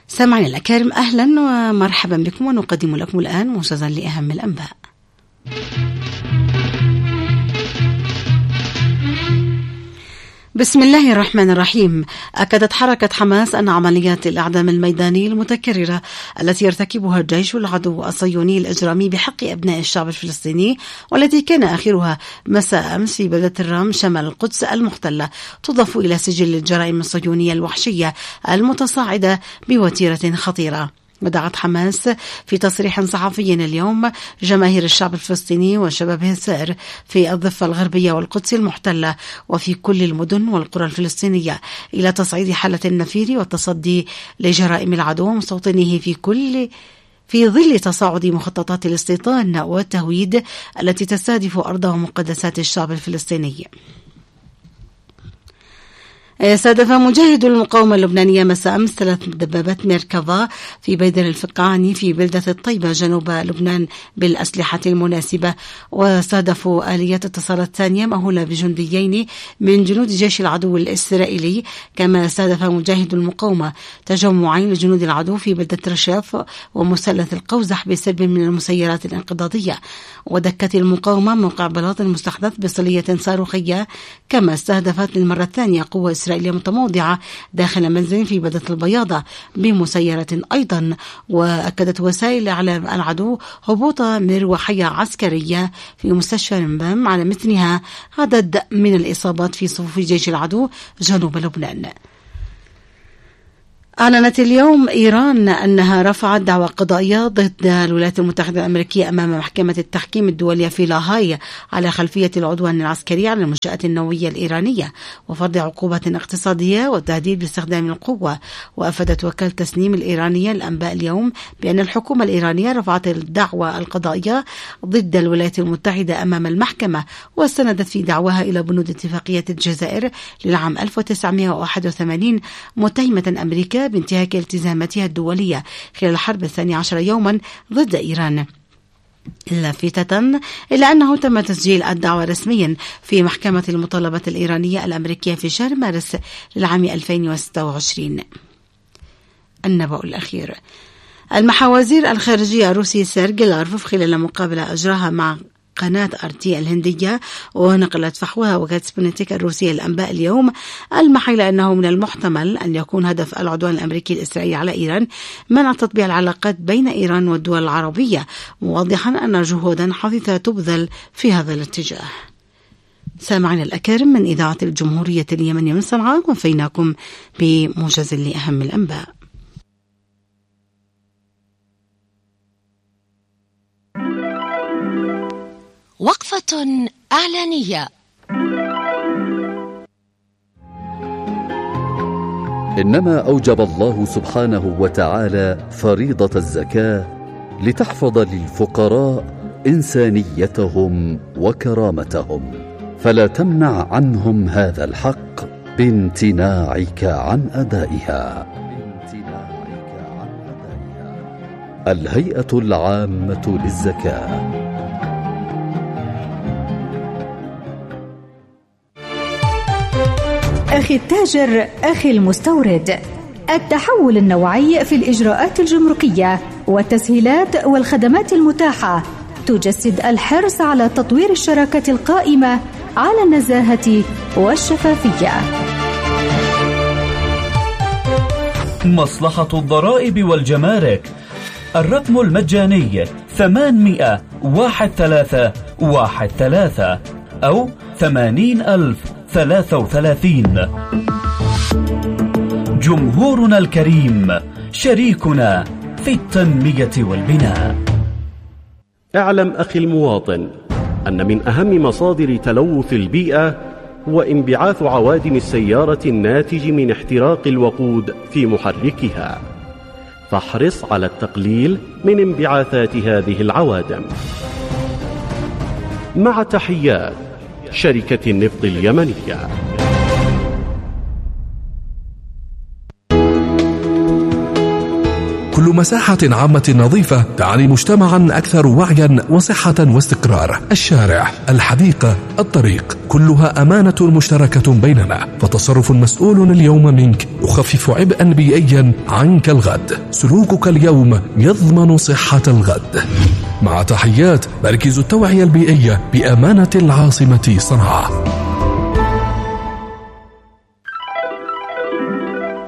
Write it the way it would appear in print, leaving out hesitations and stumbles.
سامعين الأكارم، أهلا ومرحبا بكم، ونقدم لكم الآن موجزا لأهم الأنباء. بسم الله الرحمن الرحيم. أكدت حركة حماس أن عمليات الإعدام الميداني المتكررة التي يرتكبها الجيش العدو الصهيوني الإجرامي بحق أبناء الشعب الفلسطيني، والتي كان آخرها مساء أمس في بلدة الرام شمال القدس المحتلة، تضاف إلى سجل الجرائم الصهيونية الوحشية المتصاعدة بوتيرة خطيرة. ودعت حماس في تصريح صحفي اليوم جماهير الشعب الفلسطيني وشبابه السائر في الضفة الغربية والقدس المحتلة وفي كل المدن والقرى الفلسطينية إلى تصعيد حالة النفير والتصدي لجرائم العدو ومستوطنيه في ظل تصاعد مخططات الاستيطان والتهويد التي تستهدف أرض ومقدسات الشعب الفلسطيني. استهدف مجاهد المقاومة اللبنانية مساء أمس 3 دبابات ميركافا في بيدر الفقعاني في بلدة الطيبة جنوب لبنان بالأسلحة المناسبة، واستهدفوا آليات اتصالات ثانية مهولة بجنديين من جنود جيش العدو الإسرائيلي. كما استهدف مجاهد المقاومة تجمعين لجنود العدو في بلدة رشاف ومثلث القوزح بسلب من المسيرات الانقضاضية. ودكت المقاومة موقع بلاط المستحدث بصلية صاروخية. كما استهدفت للمرة الثانية قوة إسرائيلية متموضعة داخل منزل في بلدة البياضة بمسيرة أيضا. وأكدت وسائل إعلام العدو هبوط مروحية عسكرية في مستشفى رمبام على متنها عدد من الإصابات في صفوف جيش العدو جنوب لبنان. أعلنت اليوم إيران أنها رفعت دعوى قضائية ضد الولايات المتحدة الأمريكية أمام محكمة التحكيم الدولية في لاهاي على خلفية العدوان العسكري على المنشآت النووية الإيرانية وفرض عقوبات اقتصادية والتهديد باستخدام القوة. وأفادت وكالة تسنيم الإيرانية الأنباء اليوم بأن الحكومة الإيرانية رفعت الدعوى القضائية ضد الولايات المتحدة أمام المحكمة، واستندت في دعواها إلى بنود اتفاقية الجزائر للعام 1981 متهمة أمريكا بانتهاك التزاماتها الدولية خلال الحرب 12 يوما ضد إيران، لافتة إلى أنه تم تسجيل الدعوى رسميا في محكمة المطالبات الإيرانية الأمريكية في شهر مارس للعام 2026. النبأ الأخير. المحاوزير الخارجية الروسي سيرجي لافروف خلال مقابلة أجراها مع قناة RT الهندية ونقلت فحوها وكالة سبوتنيك الروسية الأنباء اليوم المحي إلى أنه من المحتمل أن يكون هدف العدوان الأمريكي الإسرائيلي على إيران منع تطبيع العلاقات بين إيران والدول العربية، موضحا أن جهودا حثيثة تبذل في هذا الاتجاه. سامعين الأكارم من إذاعة الجمهورية اليمنية من صنعاء، وفيناكم بموجز لأهم الأنباء. وقفة إعلانية. إنما أوجب الله سبحانه وتعالى فريضة الزكاة لتحفظ للفقراء إنسانيتهم وكرامتهم، فلا تمنع عنهم هذا الحق بامتناعك عن أدائها. الهيئة العامة للزكاة. أخي التاجر، أخي المستورد، التحول النوعي في الإجراءات الجمركية والتسهيلات والخدمات المتاحة تجسد الحرص على تطوير الشراكة القائمة على النزاهة والشفافية. مصلحة الضرائب والجمارك، الرقم المجاني 800-1313 أو 80,033. جمهورنا الكريم شريكنا في التنمية والبناء. اعلم أخي المواطن أن من أهم مصادر تلوث البيئة هو انبعاث عوادم السيارة الناتج من احتراق الوقود في محركها، فاحرص على التقليل من انبعاثات هذه العوادم. مع تحيات شركة النفط اليمنية. كل كل مساحة عامة نظيفة تعني مجتمعا أكثر وعيا وصحة واستقرار. الشارع، الحديقة، الطريق، كلها أمانة مشتركة بيننا، فتصرف مسؤول اليوم منك يخفف عبئا بيئيا عنك الغد. سلوكك اليوم يضمن صحة الغد. مع تحيات مركز التوعية البيئية بأمانة العاصمة صنعاء.